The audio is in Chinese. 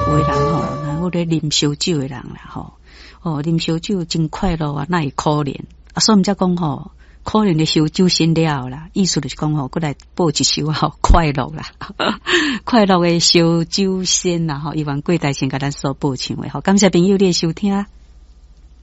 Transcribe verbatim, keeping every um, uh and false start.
有的人吼，然后咧啉烧酒的人啦吼，哦，啉烧酒真快乐啊，那会可怜啊，所以毋则讲吼，可怜的烧酒先了啦，意思就是讲吼，过来报一首吼快乐啦，快乐的烧酒先啦吼，希望贵台先甲咱所报唱的吼，感谢朋友你的收听。